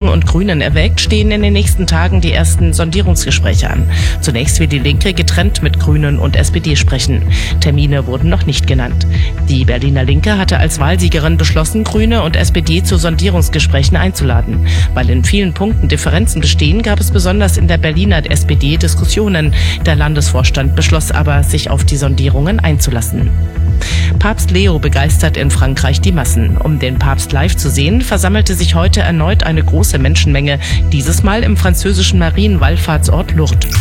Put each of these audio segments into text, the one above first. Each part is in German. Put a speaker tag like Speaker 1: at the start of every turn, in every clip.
Speaker 1: und Grünen erwägt, stehen in den nächsten Tagen die ersten Sondierungsgespräche an. Zunächst wird die Linke getrennt mit Grünen und SPD sprechen. Termine wurden noch nicht genannt. Die Berliner Linke hatte als Wahlsiegerin beschlossen, Grüne und SPD zu Sondierungsgesprächen einzuladen. Weil in vielen Punkten Differenzen bestehen, gab es besonders in der Berliner SPD Diskussionen. Der Landesvorstand beschloss aber, sich auf die Sondierungen einzulassen. Papst Leo begeistert in Frankreich die Massen. Um den Papst live zu sehen, versammelte sich heute erneut eine große Menschenmenge, dieses Mal im französischen Marienwallfahrtsort Lourdes.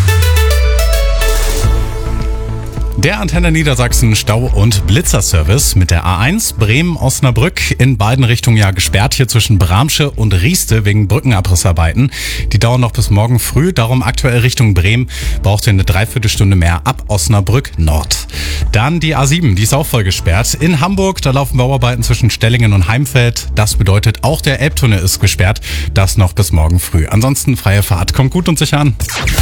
Speaker 2: Der Antenne Niedersachsen Stau- und Blitzerservice mit der A1 Bremen-Osnabrück in beiden Richtungen ja gesperrt, hier zwischen Bramsche und Rieste wegen Brückenabrissarbeiten. Die dauern noch bis morgen früh, darum aktuell Richtung Bremen braucht ihr eine Dreiviertelstunde mehr ab Osnabrück Nord. Dann die A7, die ist auch voll gesperrt. In Hamburg, da laufen Bauarbeiten zwischen Stellingen und Heimfeld. Das bedeutet, auch der Elbtunnel ist gesperrt, das noch bis morgen früh. Ansonsten freie Fahrt, kommt gut und sicher an.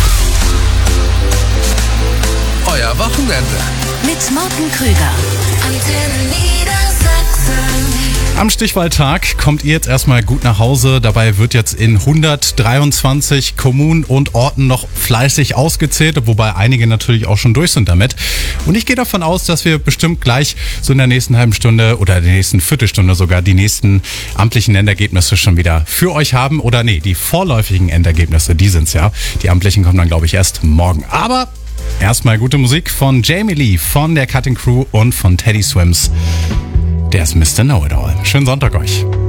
Speaker 3: Euer Wochenende.
Speaker 4: Mit Morten Krüger.
Speaker 5: Antenne Niedersachsen.
Speaker 2: Am Stichwahltag kommt ihr jetzt erstmal gut nach Hause. Dabei wird jetzt in 123 Kommunen und Orten noch fleißig ausgezählt, wobei einige natürlich auch schon durch sind damit. Und ich gehe davon aus, dass wir bestimmt gleich so in der nächsten halben Stunde oder der nächsten Viertelstunde sogar die nächsten amtlichen Endergebnisse schon wieder für euch haben. Oder nee, die vorläufigen Endergebnisse, die sind's ja. Die amtlichen kommen dann, glaube ich, erst morgen. Aber erstmal gute Musik von Jamie Lee, von der Cutting Crew und von Teddy Swims. Der ist Mr. Know-It-All. Schönen Sonntag euch.